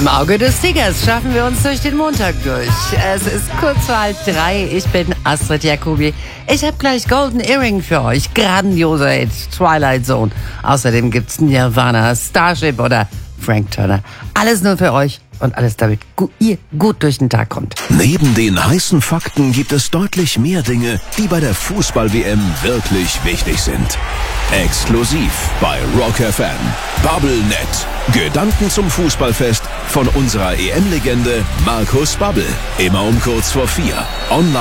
Im Auge des Tigers schaffen wir uns durch den Montag durch. Es ist kurz vor 2:30. Ich bin Astrid Jacobi. Ich habe gleich Golden Earring für euch. Grandioser Hit, Twilight Zone. Außerdem gibt's Nirvana, Starship oder Frank Turner. Alles nur für euch und alles damit ihr gut durch den Tag kommt. Neben den heißen Fakten gibt es deutlich mehr Dinge, die bei der Fußball-WM wirklich wichtig sind. Exklusiv bei Rock FM. BubbleNet. Gedanken zum Fußballfest von unserer EM-Legende Markus Babbel. Immer um kurz vor 4. Online.